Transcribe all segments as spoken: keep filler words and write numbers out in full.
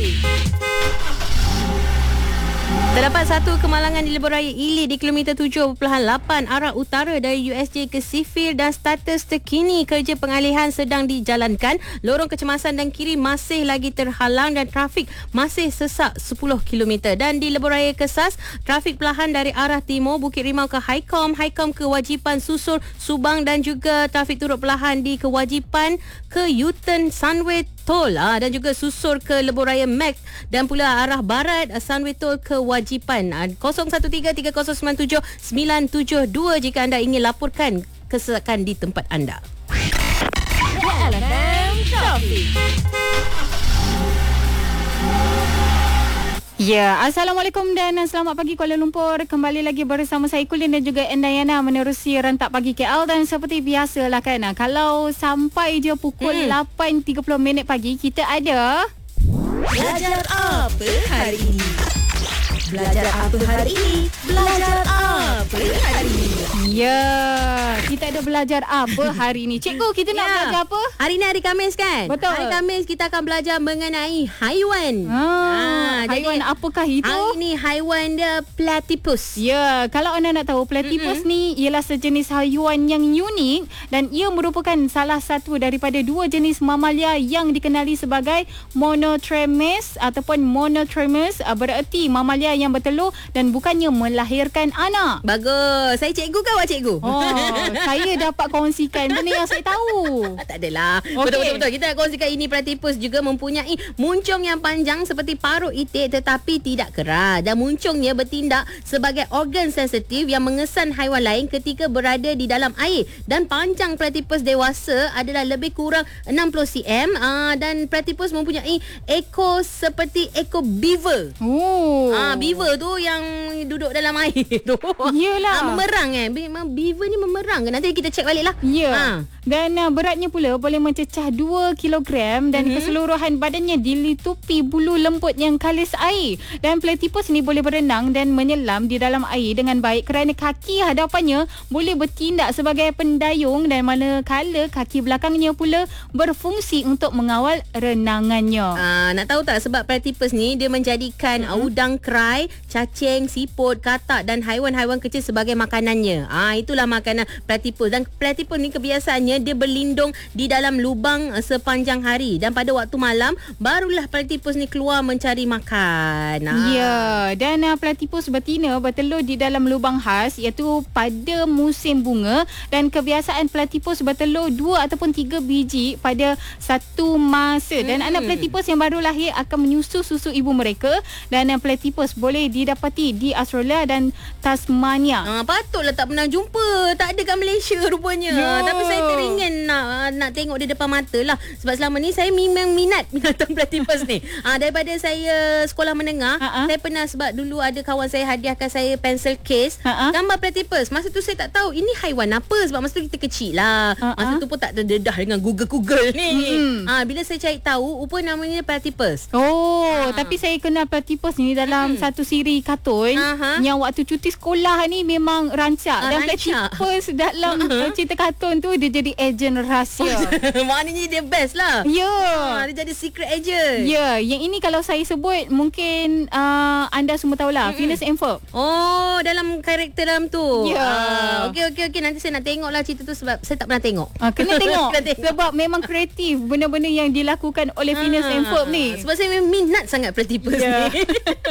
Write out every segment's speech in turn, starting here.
Traffic. Terdapat satu kemalangan di lebuh raya Ili di kilometer tujuh perpuluhan lapan arah utara dari U S J ke Sifir dan status terkini kerja pengalihan sedang dijalankan. Lorong kecemasan dan kiri masih lagi terhalang dan trafik masih sesak sepuluh kilometer. Dan di lebuh raya Kesas, trafik perlahan dari arah timur Bukit Rimau ke Haikom, Haikom Kewajipan Susur Subang dan juga trafik turut perlahan di Kewajipan ke U-turn Sunway Tol ah, dan juga susur ke lebuh raya Mac dan pula arah barat Sunway Tol Kewajipan. ah, kosong satu tiga tiga kosong sembilan tujuh sembilan tujuh dua jika anda ingin laporkan kesesakan di tempat anda. L F M Traffic. Ya, Assalamualaikum dan selamat pagi Kuala Lumpur. Kembali lagi bersama saya Kulin dan juga Endayana menerusi rentak pagi K L. Dan seperti biasalah kan, kalau sampai je pukul hmm. lapan tiga puluh minit pagi, kita ada Belajar apa hari ini? Belajar apa hari ini? Belajar apa hari ini? Ya, kita ada belajar apa hari ini? Cikgu, kita nak ya. belajar apa? Hari ni hari Khamis kan? Betul. Hari Khamis kita akan belajar mengenai haiwan. Ah, Ah, haiwan jadi, apakah itu? Hari ni haiwan dia platypus. Ya, kalau anda nak tahu, platypus mm-hmm. ni ialah sejenis haiwan yang unik dan ia merupakan salah satu daripada dua jenis mamalia yang dikenali sebagai monotremes ataupun monotremes, bererti mamalia yang bertelur dan bukannya melahirkan anak. Bagus. Saya cikgu ke awak cikgu? Oh, saya dapat kongsikan benda yang saya tahu. Tak adalah. Okey. Betul-betul. Kita nak kongsikan ini platypus juga mempunyai muncung yang panjang seperti paruh itik tetapi tidak keras. Dan muncungnya bertindak sebagai organ sensitif yang mengesan haiwan lain ketika berada di dalam air. Dan panjang platypus dewasa adalah lebih kurang enam puluh sentimeter. Uh, dan platypus mempunyai ekor seperti ekor beaver. Oh. Ah, beaver tu yang duduk dalam air tu. Yelah. Ah, memerang kan. Memang beaver ni memerang ke? Nanti kita cek balik lah. Ya. Ha. Dan uh, beratnya pula boleh mencecah dua kilogram dan mm-hmm. keseluruhan badannya dilitupi bulu lembut yang kalis air. Dan platypus ni boleh berenang dan menyelam di dalam air dengan baik kerana kaki hadapannya boleh bertindak sebagai pendayung dan manakala kaki belakangnya pula berfungsi untuk mengawal renangannya. Ah, nak tahu tak sebab platypus ni dia menjadikan mm-hmm. udang krai, cacing, siput, katak dan haiwan-haiwan kecil sebagai makanannya. Ah, itulah makanan platypus. Dan platypus ni kebiasaannya dia berlindung di dalam lubang uh, sepanjang hari dan pada waktu malam barulah platypus ni keluar mencari makan. Ah. Ya, dan uh, platypus betina bertelur di dalam lubang khas iaitu pada musim bunga dan kebiasaan platypus bertelur dua ataupun tiga biji pada satu masa. Dan hmm. anak platypus yang baru lahir akan menyusu susu ibu mereka dan uh, platypus boleh didapati di Australia dan Tasmania. Ah, patutlah tak pernah jumpa. Tak ada kat Malaysia rupanya. Ya. Tapi saya teringin nak nak tengok dia depan mata lah. Sebab selama ni saya memang minat binatang platypus ni. Ah, daripada saya sekolah menengah, Ha-ha. saya pernah sebab dulu ada kawan saya hadiahkan saya pencil case Ha-ha. gambar platypus. Masa tu saya tak tahu ini haiwan apa sebab masa tu kita kecil lah. Ha-ha. Masa tu pun tak terdedah dengan Google-Google ni. Hmm. Ah, bila saya cari tahu, rupa namanya platypus. Oh, Ha. tapi saya kenal platypus ni dalam Hmm. satu siri kartun Aha. yang waktu cuti sekolah ni memang rancak. Ah, Dan rancak. platypus dalam uh, cerita kartun tu dia jadi ejen rahsia. Maknanya dia best lah. Ya. Ah, dia jadi secret agent. Ya, yang ini kalau saya sebut mungkin uh, anda semua tahulah, Mm-mm. Phineas and Ferb. Oh, dalam karakter dalam tu. Ya. Ah, okey okey okey, nanti saya nak tengok lah cerita tu sebab saya tak pernah tengok. Ah, kena tengok. Kena tengok. Sebab memang kreatif benda-benda yang dilakukan oleh Phineas and Ferb ni. Sebab saya memang minat sangat platypus Ya. ni.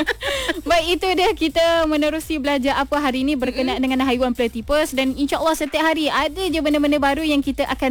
Baik, itu dia kita menerusi belajar apa hari ini berkenaan mm-hmm. dengan haiwan platypus dan insya-Allah setiap hari ada je benda-benda baru yang kita akan